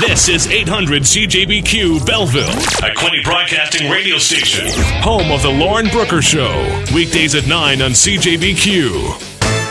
This is 800 CJBQ Belleville, a Quinte Broadcasting radio station. Home of the Lauren Brooker Show. Weekdays at 9 on CJBQ.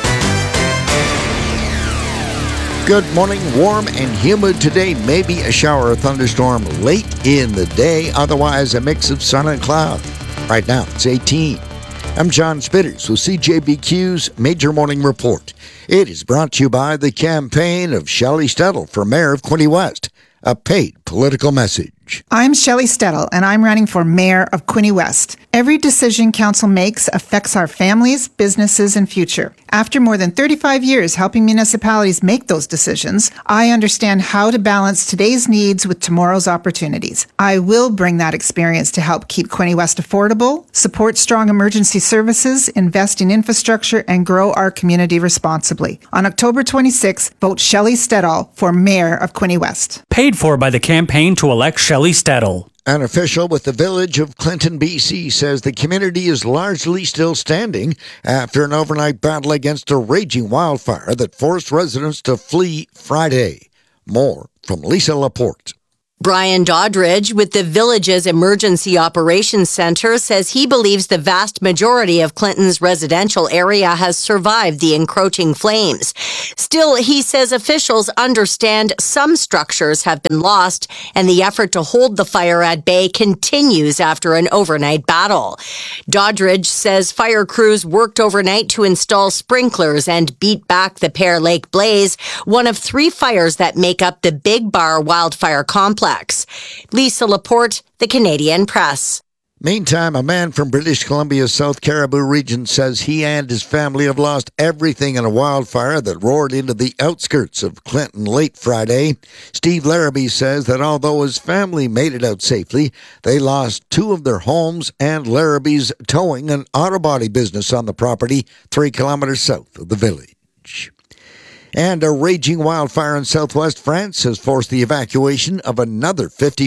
Good morning. Warm and humid today. Maybe a shower or thunderstorm late in the day. Otherwise, a mix of sun and cloud. Right now, it's 18. I'm John Spitters with CJBQ's Major Morning Report. It is brought to you by the campaign of Shelley Stedel for mayor of Quinte West, a paid political message. I'm Shelley Stedel, and I'm running for mayor of Quinte West. Every decision council makes affects our families, businesses, and future. After more than 35 years helping municipalities make those decisions, I understand how to balance today's needs with tomorrow's opportunities. I will bring that experience to help keep Quinte West affordable, support strong emergency services, invest in infrastructure, and grow our community responsibly. On October 26th, vote Shelley Stedel for mayor of Quinte West. Paid for by the campaign to elect Shelley Stedel. An official with the village of Clinton, BC, says the community is largely still standing after an overnight battle against a raging wildfire that forced residents to flee Friday. More from Lisa Laporte. Brian Doddridge with the village's Emergency Operations Center says he believes the vast majority of Clinton's residential area has survived the encroaching flames. Still, he says officials understand some structures have been lost and the effort to hold the fire at bay continues after an overnight battle. Doddridge says fire crews worked overnight to install sprinklers and beat back the Pear Lake blaze, one of 3 fires that make up the Big Bar wildfire complex. Lisa Laporte, The Canadian Press. Meantime, a man from British Columbia's South Caribou region says he and his family have lost everything in a wildfire that roared into the outskirts of Clinton late Friday. Steve Larrabee says that although his family made it out safely, they lost 2 of their homes and Larrabee's towing an auto body business on the property 3 kilometers south of the village. And a raging wildfire in southwest France has forced the evacuation of another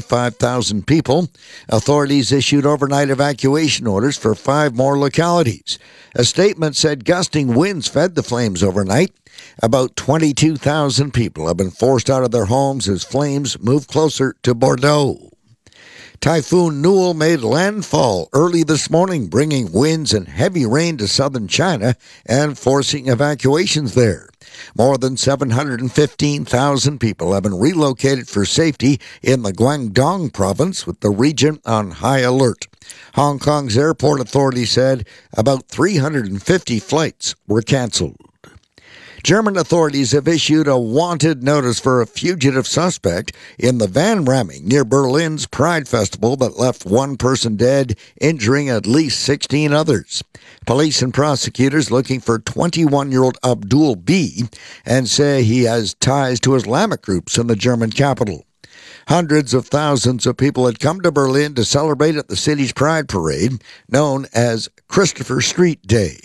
55,000 people. Authorities issued overnight evacuation orders for 5 more localities. A statement said gusting winds fed the flames overnight. About 22,000 people have been forced out of their homes as flames move closer to Bordeaux. Typhoon Newell made landfall early this morning, bringing winds and heavy rain to southern China and forcing evacuations there. More than 715,000 people have been relocated for safety in the Guangdong province, with the region on high alert. Hong Kong's airport authority said about 350 flights were canceled. German authorities have issued a wanted notice for a fugitive suspect in the van ramming near Berlin's Pride Festival that left 1 person dead, injuring at least 16 others. Police and prosecutors looking for 21-year-old Abdul B. and say he has ties to Islamic groups in the German capital. Hundreds of thousands of people had come to Berlin to celebrate at the city's Pride Parade, known as Christopher Street Day.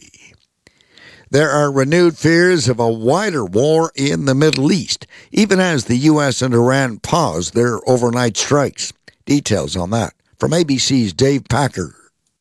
There are renewed fears of a wider war in the Middle East, even as the U.S. and Iran pause their overnight strikes. Details on that from ABC's Dave Packer.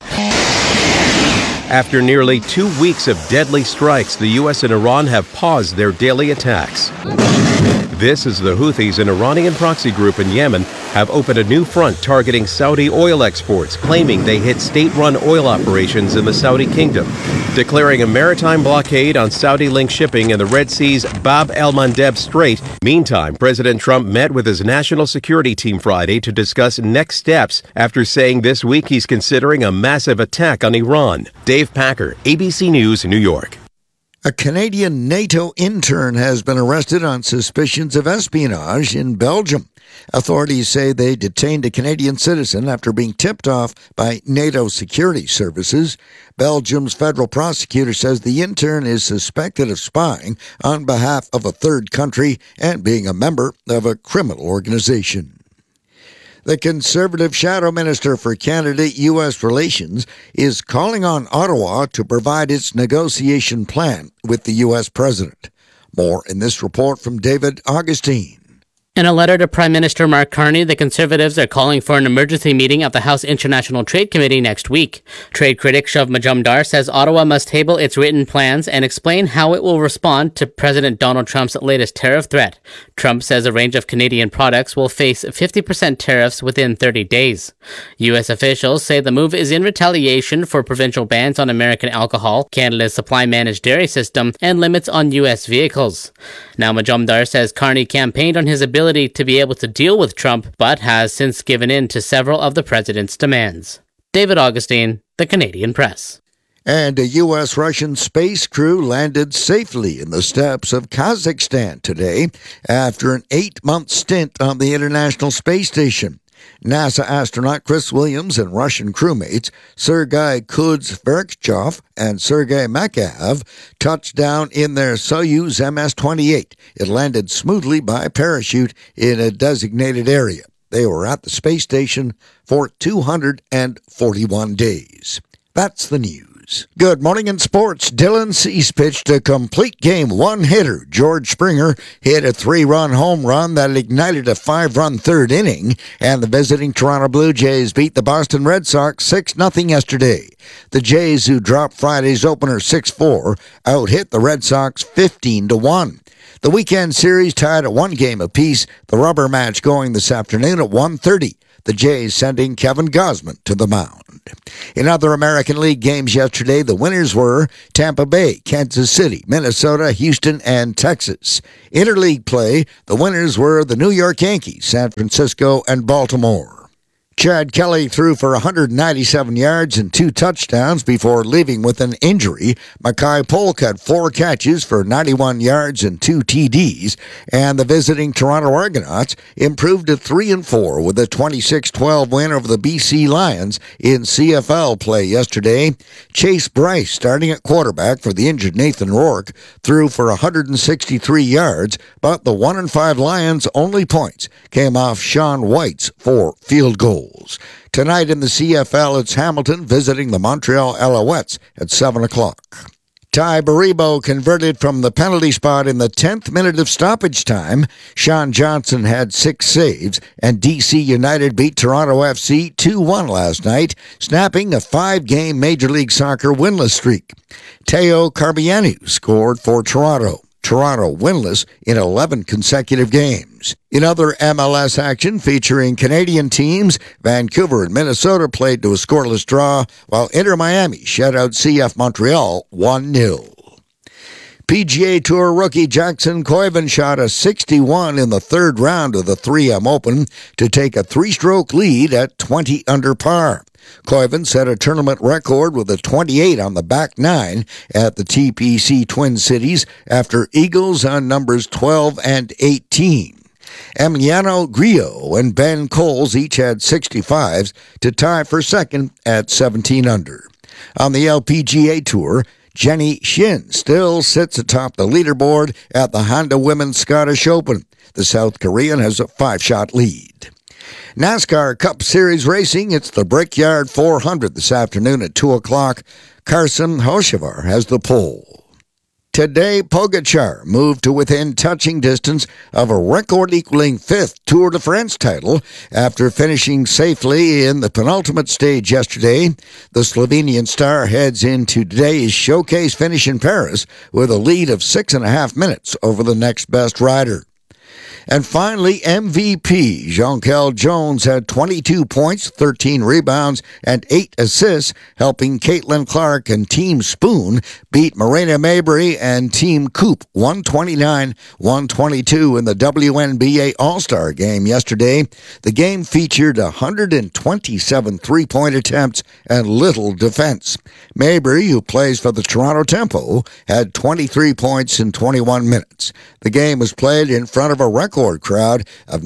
After nearly 2 weeks of deadly strikes, the U.S. and Iran have paused their daily attacks. This as the Houthis, an Iranian proxy group in Yemen, have opened a new front targeting Saudi oil exports, claiming they hit state-run oil operations in the Saudi kingdom, declaring a maritime blockade on Saudi-linked shipping in the Red Sea's Bab el-Mandeb Strait. Meantime, President Trump met with his national security team Friday to discuss next steps after saying this week he's considering a massive attack on Iran. Dave Packer, ABC News, New York. A Canadian NATO intern has been arrested on suspicions of espionage in Belgium. Authorities say they detained a Canadian citizen after being tipped off by NATO security services. Belgium's federal prosecutor says the intern is suspected of spying on behalf of a third country and being a member of a criminal organization. The Conservative Shadow Minister for Canada-U.S. Relations is calling on Ottawa to provide its negotiation plan with the U.S. President. More in this report from David Augustine. In a letter to Prime Minister Mark Carney, the Conservatives are calling for an emergency meeting of the House International Trade Committee next week. Trade critic Shiv Majumdar says Ottawa must table its written plans and explain how it will respond to President Donald Trump's latest tariff threat. Trump says a range of Canadian products will face 50% tariffs within 30 days. U.S. officials say the move is in retaliation for provincial bans on American alcohol, Canada's supply-managed dairy system, and limits on U.S. vehicles. Now Majumdar says Carney campaigned on his ability to be able to deal with Trump, but has since given in to several of the president's demands. David Augustine, The Canadian Press. And a U.S.-Russian space crew landed safely in the steppes of Kazakhstan today after an 8-month stint on the International Space Station. NASA astronaut Chris Williams and Russian crewmates Sergei Kuzverchov and Sergei Makayev touched down in their Soyuz MS-28. It landed smoothly by parachute in a designated area. They were at the space station for 241 days. That's the news. Good morning in sports. Dylan Cease pitched a complete game one-hitter. George Springer hit a 3-run home run that ignited a 5-run third inning, and the visiting Toronto Blue Jays beat the Boston Red Sox 6-0 yesterday. The Jays, who dropped Friday's opener 6-4, out-hit the Red Sox 15-1. The weekend series tied at 1 game apiece, the rubber match going this afternoon at 1:30. The Jays sending Kevin Gausman to the mound. In other American League games yesterday, the winners were Tampa Bay, Kansas City, Minnesota, Houston, and Texas. Interleague play, the winners were the New York Yankees, San Francisco, and Baltimore. Chad Kelly threw for 197 yards and 2 touchdowns before leaving with an injury. Mackay Polk had 4 catches for 91 yards and 2 TDs, and the visiting Toronto Argonauts improved to 3-4 with a 26-12 win over the BC Lions in CFL play yesterday. Chase Bryce, starting at quarterback for the injured Nathan Rourke, threw for 163 yards, but the 1-5 Lions' only points came off Sean White's 4 field goals. Tonight in the CFL, it's Hamilton visiting the Montreal Alouettes at 7 o'clock. Ty Baribo converted from the penalty spot in the 10th minute of stoppage time. Sean Johnson had 6 saves, and DC United beat Toronto FC 2-1 last night, snapping a 5-game Major League Soccer winless streak. Teo Carbianu scored for Toronto. Toronto winless in 11 consecutive games. In other MLS action featuring Canadian teams, Vancouver and Minnesota played to a scoreless draw, while Inter Miami shut out CF Montreal 1-0. PGA Tour rookie Jackson Koiven shot a 61 in the third round of the 3M Open to take a 3-stroke lead at 20 under par. Koiven set a tournament record with a 28 on the back 9 at the TPC Twin Cities after eagles on numbers 12 and 18. Emiliano Grillo and Ben Coles each had 65s to tie for second at 17 under. On the LPGA Tour, Jenny Shin still sits atop the leaderboard at the Honda Women's Scottish Open. The South Korean has a 5-shot lead. NASCAR Cup Series racing, it's the Brickyard 400 this afternoon at 2 o'clock. Carson Hocevar has the pole. Today, Pogacar moved to within touching distance of a record-equaling 5th Tour de France title after finishing safely in the penultimate stage yesterday. The Slovenian star heads into today's showcase finish in Paris with a lead of 6.5 minutes over the next best rider. And finally, MVP Jonquel Jones had 22 points, 13 rebounds, and 8 assists, helping Caitlin Clark and Team Spoon beat Marina Mabrey and Team Coop 129-122 in the WNBA All-Star game yesterday. The game featured 127 three-point attempts and little defense. Mabrey, who plays for the Toronto Tempo, had 23 points in 21 minutes. The game was played in front of a record crowd of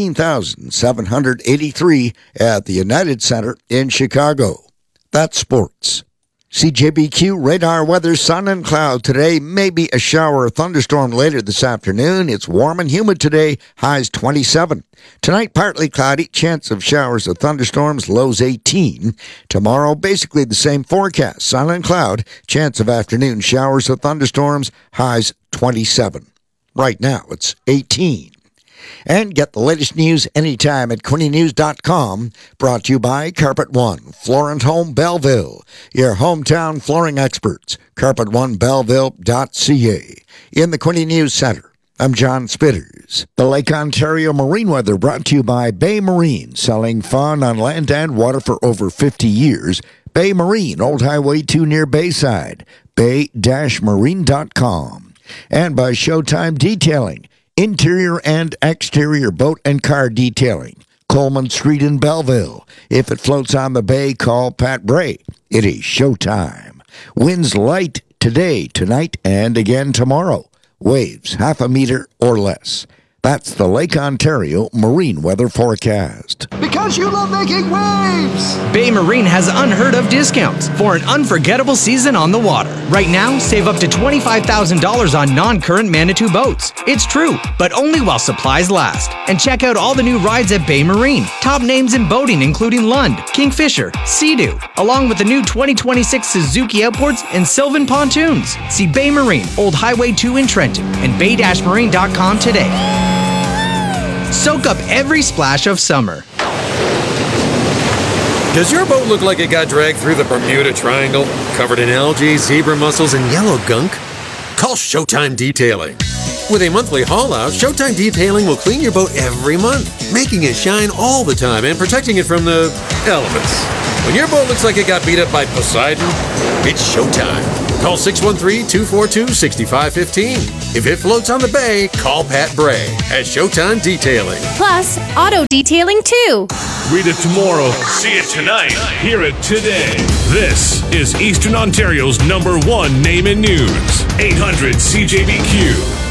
19,783 at the United Center in Chicago. That's sports. CJBQ radar weather, sun and cloud today, maybe a shower or thunderstorm later this afternoon. It's warm and humid today, highs 27. Tonight, partly cloudy, chance of showers or thunderstorms, lows 18. Tomorrow, basically the same forecast, sun and cloud, chance of afternoon showers or thunderstorms, highs 27. Right now, it's 18. And get the latest news anytime at QuinnyNews.com. Brought to you by Carpet One, Florent Home Belleville, your hometown flooring experts. CarpetOneBelleville.ca. In the Quinny News Center, I'm John Spitters. The Lake Ontario marine weather brought to you by Bay Marine, selling fun on land and water for over 50 years. Bay Marine, Old Highway 2 near Bayside. Bay-marine.com. And by Showtime Detailing, interior and exterior boat and car detailing. Coleman Street in Belleville. If it floats on the bay, call Pat Bray. It is showtime. Winds light today, tonight, and again tomorrow. Waves 0.5 meter or less. That's the Lake Ontario Marine Weather Forecast. Because you love making waves! Bay Marine has unheard of discounts for an unforgettable season on the water. Right now, save up to $25,000 on non-current Manitou boats. It's true, but only while supplies last. And check out all the new rides at Bay Marine. Top names in boating including Lund, Kingfisher, Sea-Doo, along with the new 2026 Suzuki Outboards and Sylvan Pontoons. See Bay Marine, Old Highway 2 in Trenton, and bay-marine.com today. Soak up every splash of summer. Does your boat look like it got dragged through the Bermuda Triangle, covered in algae, zebra mussels, and yellow gunk? Call Showtime Detailing. With a monthly haul-out, Showtime Detailing will clean your boat every month, making it shine all the time and protecting it from the elements. When your boat looks like it got beat up by Poseidon, it's Showtime. Call 613-242-6515. If it floats on the bay, call Pat Bray at Showtime Detailing. Plus, auto detailing too. Read it tomorrow, see it tonight, hear it today. This is Eastern Ontario's #1 name in news. 800 CJBQ.